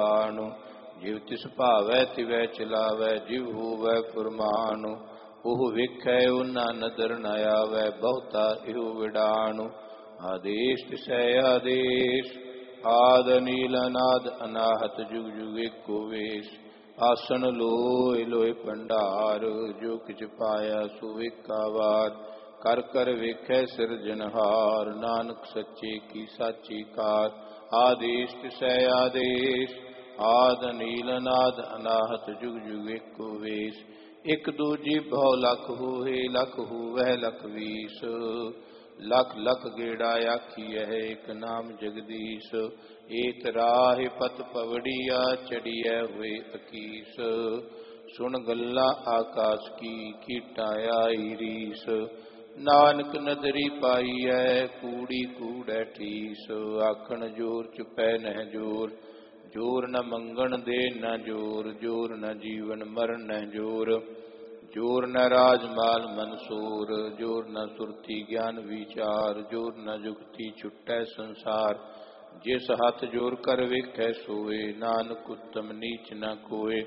ਨਿਦਾਨ। ਜਿਵ ਤਿਸ ਭਾਵੈ ਤਿਵੈ ਚਲਾਵੈ, ਜਿਵ ਹੋਵੈ ਫੁਰਮਾਨ। ਉਹ ਵੇਖੈ ਉਹਨਾਂ ਨਦਰ ਨ ਆਵੈ, ਬਹੁਤਾ ਇਹੋ ਵਿਡਾਨ। ਆਦੇਸ਼ ਤਿਸੈ ਆਦੇਸ਼, ਆਦ ਅਨੀਲ ਅਨਾਦ ਅਨਾਹਤ, ਜੁਗ ਜੁਗ ਏਕੋ ਵੇਸ਼। ਆਸਨ ਲੋਇ ਲੋਇ ਭੰਡਾਰ, ਜੋ ਕਿਛ ਪਾਇਆ ਸੋ ਏਕਾ ਵਾਰ। ਕਰ ਕਰ ਵੇਖੈ ਸਿਰਜਨਹਾਰ, ਨਾਨਕ ਸੱਚੇ ਕੀ ਸਾਚੀ ਕਾਰ। ਆਦੇਸ਼ ਤਿਸੈ ਆਦੇਸ਼, ਆਦ ਅਨੀਲ ਅਨਾਦ ਅਨਾਹਤ, ਜੁਗ ਜੁਗ ਏਕੋ ਵੇਸ਼। ਇਕ ਦੂਜੀ ਬਹੁ ਲਖ ਹੋਏ, ਲਖ ਹੋਵੈ ਲਖ ਵੀਸ। ਲਖ ਲਖ ਗੇੜਾ ਆਖੀਐ, ਇਕ ਨਾਮ ਜਗਦੀਸ਼। ਏਕ ਰਾਹਿ ਪਤ ਪਵੜੀਆ, ਚੜੀਐ ਹੋਏ ਅਕੀਸ। ਸੁਣ ਗੱਲਾਂ ਆਕਾਸ ਕੀ, ਕੀਟਾਂ ਆਈ ਰੀਸ। ਨਾਨਕ ਨਦਰੀ ਪਾਈਐ, ਕੂੜੀ ਕੂੜੈ ਠੀਸ। ਆਖਣ ਜੋਰ ਚੁਪੈ ਨਹਿ ਜੋਰ, ਜੋਰ ਨ ਮੰਗਣ ਦੇ ਨ ਜੋਰ। ਜੋਰ ਨ ਜੀਵਨ ਮਰਨ ਨਹਿ ਜੋਰ, ਜੋਰ ਨ ਰਾਜ ਮਾਲ ਮਨਸੂਰ। ਜੋਰ ਨ ਸੁਰਤੀ ਗਿਆਨ ਵਿਚਾਰ, ਜੋਰ ਨ ਜੁਗਤੀ ਛੁਟੈ ਸੰਸਾਰ। ਜਿਸ ਹੱਥ ਜੋਰ ਕਰ ਵੇਖੈ ਸੋਏ, ਨਾਨਕ ਉਤਮ ਨੀਚ ਨ ਕੋਏ।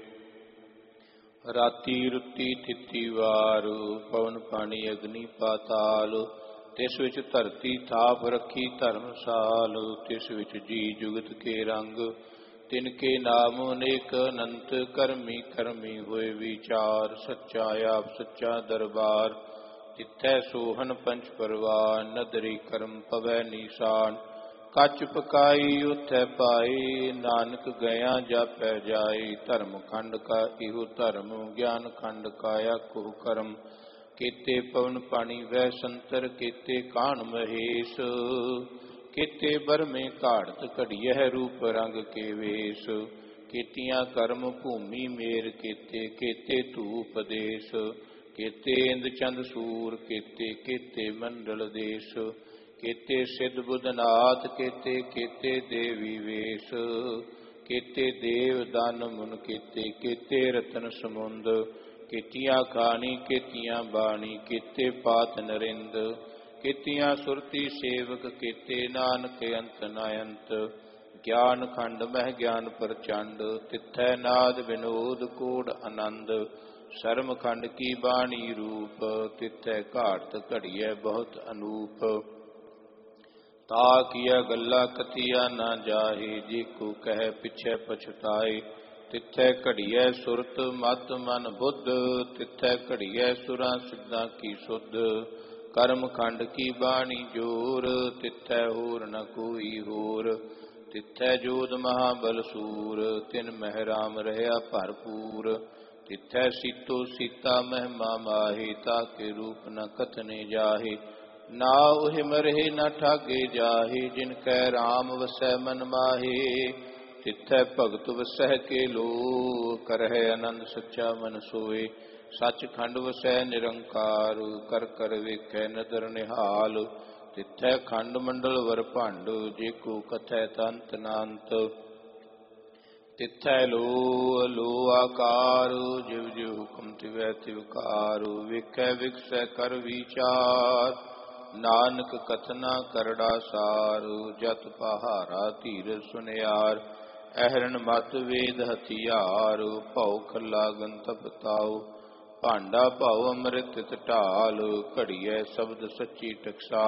ਰਾਤੀ ਰੁੱਤੀ ਥਿਤੀ ਵਾਰ, ਪਵਨ ਪਾਣੀ ਅਗਨੀ ਪਾਤਾਲ। ਤਿਸ ਵਿੱਚ ਧਰਤੀ ਥਾਪ ਰੱਖੀ ਧਰਮਸਾਲ, ਤਿਸ ਵਿੱਚ ਜੀ ਜੁਗਤ ਕੇ ਰੰਗ। ਤਿਨ ਕੇ ਨਾਮ ਅਨੇਕ ਅਨੰਤ, ਕਰਮੀ ਕਰਮੀ ਹੋਏ ਵਿਚਾਰ। ਸੱਚਾ ਆਪ ਸੱਚਾ ਦਰਬਾਰ, ਤਿੱਥੈ ਸੋਹਨ ਪੰਚ ਪਰਵਾਨ। ਨਦਰੀ ਕਰਮ ਪਵੈ ਨੀਸਾਨ, ਕੱਚ ਪਕਾਈ ਉਥੈ ਪਾਈ। ਨਾਨਕ ਗਿਆ ਜਾਪੈ ਜਾਈ, ਧਰਮ ਖੰਡ ਕਾ ਇਹੋ ਧਰਮ। ਗਿਆਨ ਖੰਡ ਕਾ ਆਖੋ ਕਰਮ, ਕੀਤੇ ਪਵਨ ਪਾਣੀ ਵੈ ਸੰਤਰ। ਕੀਤੇ ਕਾਣ ਮਹੇਸ਼, ਕੀਤੇ ਬਰਮੇ ਘਾੜਤ ਘੜੀਐ। ਰੂਪ ਰੰਗ ਕੇ ਵੇਸ਼, ਕੀਤੀਆਂ ਕਰਮ ਭੂਮੀ ਮੇਰ। ਕੀਤੇ ਕੀਤੇ ਧੂਪ ਦੇਸ਼, ਕੀਤੇ ਇੰਦ ਚੰਦ ਸੂਰ। ਕੀਤੇ ਕੀਤੇ ਮੰਡਲ ਦੇਸ਼, ਕੀਤੇ ਸਿੱਧ ਬੁੱਧ ਨਾਥ। ਕੀਤੇ ਕੀਤੇ ਦੇਵੀ ਵੇਸ਼, ਕੀਤੇ ਦੇਵ ਦਾਨ ਮੁਨ। ਕੀਤੇ ਕੀਤੇ ਰਤਨ ਸਮੁੰਦ, ਕੀਤੀਆਂ ਖਾਣੀ ਕੀਤੀਆਂ ਬਾਣੀ। ਕੀਤੇ ਪਾਤ ਨਰਿੰਦ, ਕੀਤੀਆਂ ਸੁਰਤੀ ਸੇਵਕ। ਕੀਤੇ ਨਾਨਕ ਅੰਤ ਨ ਅੰਤ, ਗਿਆਨ ਖੰਡ ਮਹਿ ਗਿਆਨ ਪ੍ਰਚੰਡ। ਤਿੱਥੈ ਨਾਦ ਵਿਨੋਦ ਕੋਡ ਆਨੰਦ, ਸ਼ਰਮ ਖੰਡ ਕੀ ਬਾਣੀ ਰੂਪ। ਤਿੱਥੈ ਘਾੜਤ ਘੜੀਐ ਬਹੁਤ ਅਨੂਪ, ਤਾ ਕੀਆ ਗੱਲਾਂ ਕਥੀਆ ਨਾ ਜਾਹੇ। ਜੇ ਕੋ ਕਹਿ ਪਿਛੈ ਪਛਤਾਏ, ਤਿੱਥੈ ਘੜੀਐ ਸੁਰਤ ਮਤ ਮਨ ਬੁੱਧ। ਤਿੱਥੈ ਘੜੀਐ ਸੁਰਾਂ ਸਿੱਧਾਂ ਕੀ ਸੁਧ, ਕਰਮ ਖੰਡ ਕੀ ਬਾਣੀ ਜੋਰ। ਤਿੱਥੈ ਹੋਰ ਨ ਕੋਈ ਹੋਰ, ਤਿੱਥੈ ਜੋਧ ਮਹਾਬਲ ਸੂਰ। ਤਿਨ ਮਹਿ ਰਾਮ ਰਹਿਆ ਭਰਪੂਰ, ਤਿੱਥੈ ਸੀਤੋ ਸੀਤਾ ਮਹਿਮਾ ਮਾਹੀ। ਤਾਕੇ ਰੂਪ ਨ ਕਥਨੇ ਜਾਹੇ, ਨਾ ਉਹ ਮਰਹਿ ਨ ਠਾਗੇ ਜਾਹੇ। ਜਿਨ ਕੈ ਰਾਮ ਵਸੈ ਮਨ ਮਾਹੇ, ਤਿੱਥੈ ਭਗਤ ਵਸਹਿ ਕੇ ਲੋ। ਕਰਹਿ ਆਨੰਦ ਸੱਚਾ ਮਨ ਸੋਏ, ਸੱਚ ਖੰਡ ਵਸੈ ਨਿਰੰਕਾਰ। ਕਰ ਕਰ ਵੇਖੈ ਨਦਰ ਨਿਹਾਲ, ਤਿੱਥੈ ਖੰਡ ਮੰਡਲ ਵਰ ਭੰਡ। ਜੇ ਕੋ ਕਥੈ ਤੰਤ ਨਾਨਤ, ਤਿੱਥੈ ਲੋ ਲੋ ਆਕਾਰ। ਜਿਵ ਜਿਵ ਹੁਕਮ ਤਿਵੈ ਤਿਵਕਾਰ, ਵੇਖੈ ਵਿਗਸੈ ਕਰ ਵਿਚਾਰ। ਨਾਨਕ ਕਥਨਾ ਕਰੜਾ ਸਾਰ, ਜਤ ਪਹਾਰਾ ਧੀਰ ਸੁਨਿਆਰ। ਅਹਰਣ ਮਤ ਵੇਦ ਹਥਿਆਰ, ਭਉ ਖੱਲਾ ਗੰਤਪ ਤਾਉ। ਭਾਂਡਾ ਭਾਉ ਅੰਮ੍ਰਿਤ ਢਾਲ, ਘੜੀਐ ਸ਼ਬਦ ਸੱਚੀ ਟਕਸਾਲ।